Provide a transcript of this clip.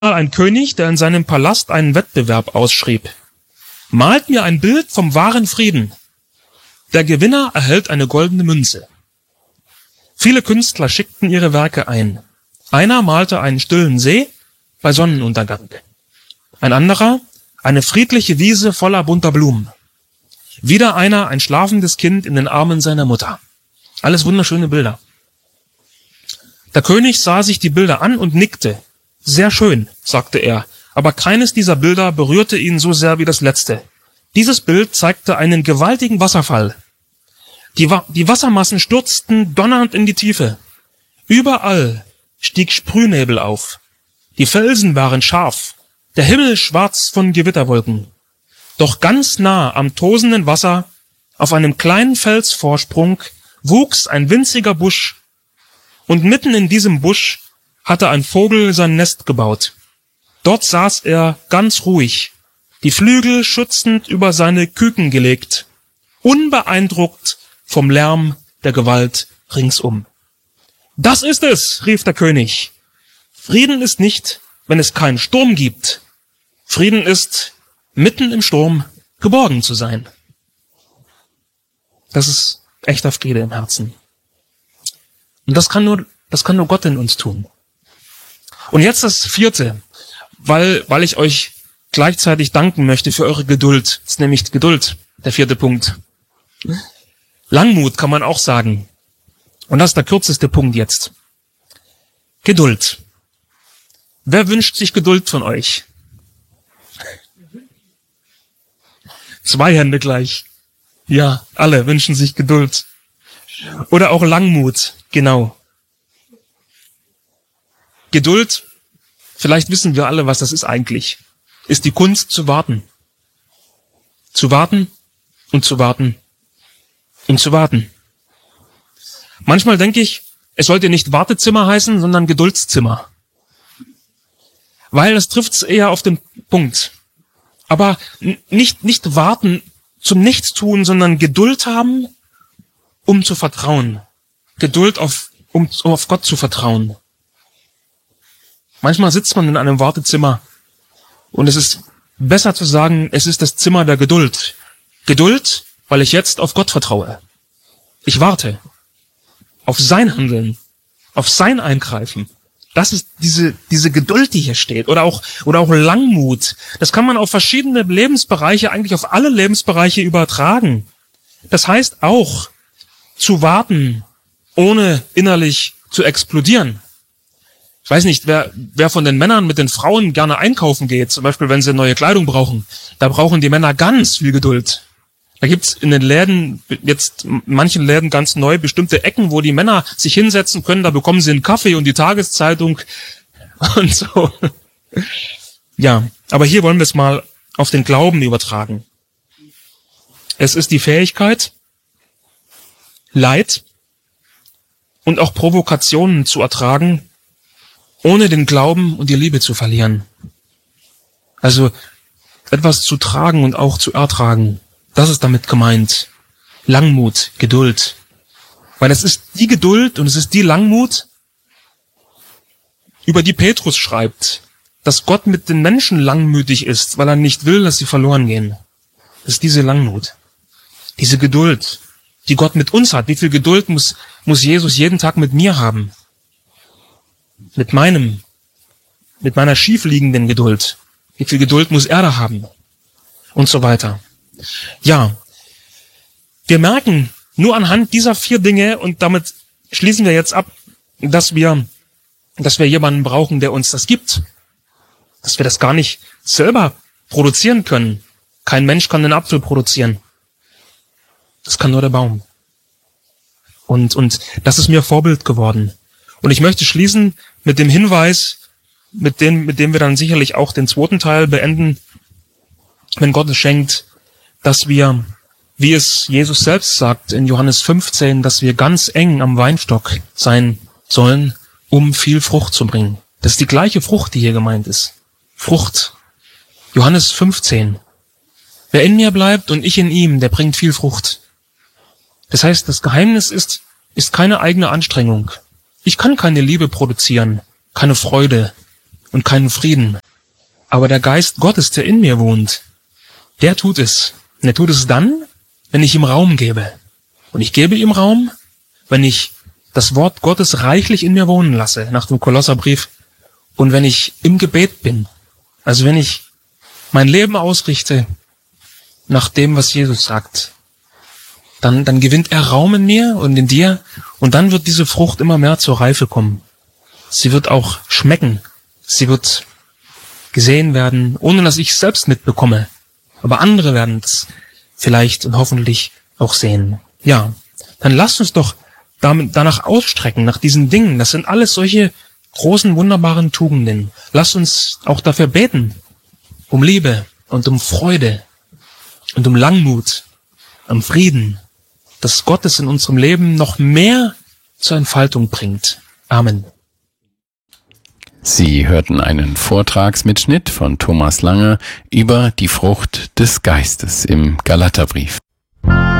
ein König, der in seinem Palast einen Wettbewerb ausschrieb. Malt mir ein Bild vom wahren Frieden. Der Gewinner erhält eine goldene Münze. Viele Künstler schickten ihre Werke ein. Einer malte einen stillen See bei Sonnenuntergang. Ein anderer eine friedliche Wiese voller bunter Blumen. Wieder einer ein schlafendes Kind in den Armen seiner Mutter. Alles wunderschöne Bilder. Der König sah sich die Bilder an und nickte. Sehr schön, sagte er, aber keines dieser Bilder berührte ihn so sehr wie das letzte. Dieses Bild zeigte einen gewaltigen Wasserfall. Die Wassermassen stürzten donnernd in die Tiefe. Überall stieg Sprühnebel auf. Die Felsen waren scharf, der Himmel schwarz von Gewitterwolken. Doch ganz nah am tosenden Wasser, auf einem kleinen Felsvorsprung, wuchs ein winziger Busch, und mitten in diesem Busch hatte ein Vogel sein Nest gebaut. Dort saß er ganz ruhig, die Flügel schützend über seine Küken gelegt, unbeeindruckt vom Lärm der Gewalt ringsum. Das ist es, rief der König. Frieden ist nicht, wenn es keinen Sturm gibt. Frieden ist, mitten im Sturm geborgen zu sein. Das ist echter Friede im Herzen. Und das kann nur Gott in uns tun. Und jetzt das vierte, weil ich euch gleichzeitig danken möchte für eure Geduld. Das ist nämlich Geduld, der vierte Punkt. Langmut kann man auch sagen. Und das ist der kürzeste Punkt jetzt. Geduld. Wer wünscht sich Geduld von euch? 2 Hände gleich. Ja, alle wünschen sich Geduld. Oder auch Langmut, genau. Geduld, vielleicht wissen wir alle, was das ist eigentlich, ist die Kunst zu warten. Zu warten und zu warten und zu warten. Manchmal denke ich, es sollte nicht Wartezimmer heißen, sondern Geduldszimmer. Weil das trifft's eher auf den Punkt. Aber nicht warten zum Nichtstun, sondern Geduld haben, um zu vertrauen. Geduld, um auf Gott zu vertrauen. Manchmal sitzt man in einem Wartezimmer und es ist besser zu sagen, es ist das Zimmer der Geduld. Geduld, weil ich jetzt auf Gott vertraue. Ich warte auf sein Handeln, auf sein Eingreifen. Das ist diese Geduld, die hier steht. Oder auch Langmut. Das kann man auf verschiedene Lebensbereiche, eigentlich auf alle Lebensbereiche übertragen. Das heißt auch, zu warten, ohne innerlich zu explodieren. Ich weiß nicht, wer von den Männern mit den Frauen gerne einkaufen geht, zum Beispiel, wenn sie neue Kleidung brauchen. Da brauchen die Männer ganz viel Geduld. Da gibt's in den Läden, jetzt in manchen Läden ganz neu, bestimmte Ecken, wo die Männer sich hinsetzen können. Da bekommen sie einen Kaffee und die Tageszeitung und so. Ja, aber hier wollen wir es mal auf den Glauben übertragen. Es ist die Fähigkeit, Leid und auch Provokationen zu ertragen, ohne den Glauben und die Liebe zu verlieren. Also etwas zu tragen und auch zu ertragen. Das ist damit gemeint. Langmut, Geduld. Weil es ist die Geduld und es ist die Langmut, über die Petrus schreibt, dass Gott mit den Menschen langmütig ist, weil er nicht will, dass sie verloren gehen. Das ist diese Langmut. Diese Geduld, die Gott mit uns hat. Wie viel Geduld muss Jesus jeden Tag mit mir haben? Mit meiner schiefliegenden Geduld. Wie viel Geduld muss er da haben? Und so weiter. Ja, wir merken nur anhand dieser 4 Dinge, und damit schließen wir jetzt ab, dass wir jemanden brauchen, der uns das gibt. Dass wir das gar nicht selber produzieren können. Kein Mensch kann den Apfel produzieren. Das kann nur der Baum. Und das ist mir Vorbild geworden. Und ich möchte schließen mit dem Hinweis, mit dem wir dann sicherlich auch den 2. Teil beenden, wenn Gott es schenkt, dass wir, wie es Jesus selbst sagt in Johannes 15, dass wir ganz eng am Weinstock sein sollen, um viel Frucht zu bringen. Das ist die gleiche Frucht, die hier gemeint ist. Frucht. Johannes 15. Wer in mir bleibt und ich in ihm, der bringt viel Frucht. Das heißt, das Geheimnis ist keine eigene Anstrengung. Ich kann keine Liebe produzieren, keine Freude, und keinen Frieden. Aber der Geist Gottes, der in mir wohnt, der tut es. Und er tut es dann, wenn ich ihm Raum gebe. Und ich gebe ihm Raum, wenn ich das Wort Gottes reichlich in mir wohnen lasse, nach dem Kolosserbrief, und wenn ich im Gebet bin. Also wenn ich mein Leben ausrichte nach dem, was Jesus sagt, dann gewinnt er Raum in mir und in dir, und dann wird diese Frucht immer mehr zur Reife kommen. Sie wird auch schmecken. Sie wird gesehen werden, ohne dass ich es selbst mitbekomme. Aber andere werden es vielleicht und hoffentlich auch sehen. Ja, dann lasst uns doch danach ausstrecken, nach diesen Dingen. Das sind alles solche großen, wunderbaren Tugenden. Lasst uns auch dafür beten. Um Liebe und um Freude und um Langmut, um Frieden, dass Gott es in unserem Leben noch mehr zur Entfaltung bringt. Amen. Sie hörten einen Vortragsmitschnitt von Thomas Lange über die Frucht des Geistes im Galaterbrief.